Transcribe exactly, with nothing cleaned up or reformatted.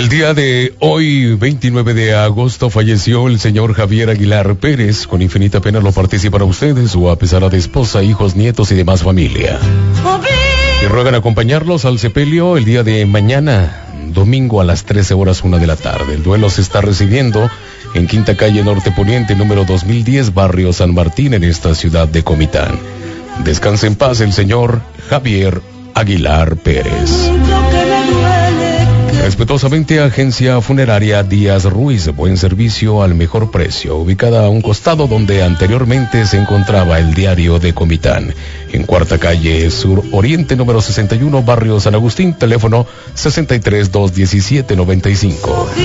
El día de hoy, veintinueve de agosto, falleció el señor Javier Aguilar Pérez. Con infinita pena lo participan a ustedes o a pesar de esposa, hijos, nietos y demás familia. Y ruegan acompañarlos al sepelio el día de mañana, domingo a las trece horas una de la tarde. El duelo se está recibiendo en Quinta Calle Norte Poniente, número dos mil diez, barrio San Martín, en esta ciudad de Comitán. Descanse en paz el señor Javier Aguilar Pérez. Respetuosamente, Agencia Funeraria Díaz Ruiz, buen servicio al mejor precio, ubicada a un costado donde anteriormente se encontraba el diario de Comitán, en Cuarta Calle Sur Oriente, número sesenta y uno, barrio San Agustín, teléfono sesenta y tres, dos diecisiete, noventa y cinco.